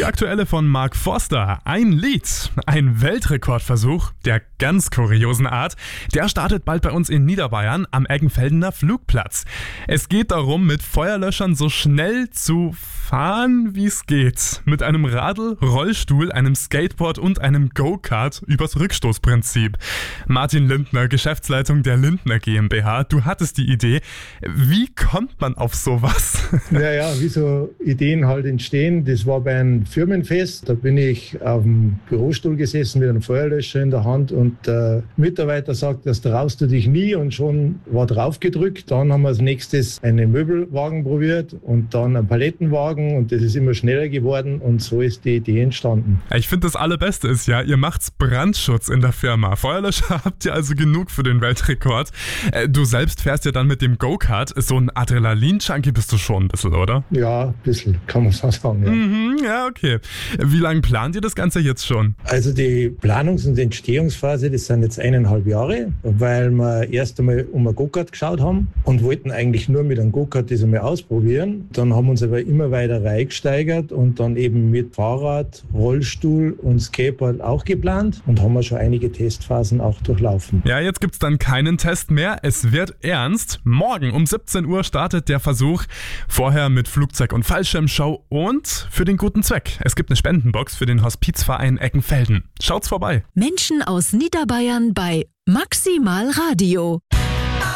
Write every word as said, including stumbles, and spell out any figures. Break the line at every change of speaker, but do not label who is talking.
Die aktuelle von Mark Forster. Ein Lied, ein Weltrekordversuch der ganz kuriosen Art. Der startet bald bei uns in Niederbayern am Eggenfeldener Flugplatz. Es geht darum, mit Feuerlöschern so schnell zu fahren, wie es geht. Mit einem Radl, Rollstuhl, einem Skateboard und einem Go-Kart übers Rückstoßprinzip. Martin Lindner, Geschäftsleitung der Lindner GmbH. Du hattest die Idee. Wie kommt man auf sowas?
Naja, wie so Ideen halt entstehen. Das war bei einem Firmenfest. Da bin ich auf dem Bürostuhl gesessen mit einem Feuerlöscher in der Hand und der Mitarbeiter sagt, das traust du dich nie, und schon war drauf gedrückt. Dann haben wir als nächstes einen Möbelwagen probiert und dann einen Palettenwagen, und das ist immer schneller geworden, und so ist die Idee entstanden.
Ich finde, das Allerbeste ist ja, ihr macht Brandschutz in der Firma. Feuerlöscher habt ihr also genug für den Weltrekord. Du selbst fährst ja dann mit dem Go-Kart. So ein Adrenalin-Junkie bist du schon ein bisschen, oder?
Ja, ein bisschen, kann man so sagen. Ja,
mhm, ja okay. Wie lange plant ihr das Ganze jetzt schon?
Also die Planungs- und Entstehungsphase, das sind jetzt eineinhalb Jahre, weil wir erst einmal um ein Go-Kart geschaut haben und wollten eigentlich nur mit einem Go-Kart das einmal ausprobieren. Dann haben wir uns aber immer weiter reingesteigert und dann eben mit Fahrrad, Rollstuhl und Skateboard auch geplant und haben wir schon einige Testphasen auch durchlaufen.
Ja, jetzt gibt's dann keinen Test mehr. Es wird ernst. Morgen um siebzehn Uhr startet der Versuch. Vorher mit Flugzeug- und Fallschirmshow und für den guten Zweck. Es gibt eine Spendenbox für den Hospizverein Eggenfelden. Schaut's vorbei.
Menschen aus Niederbayern bei Maximal Radio.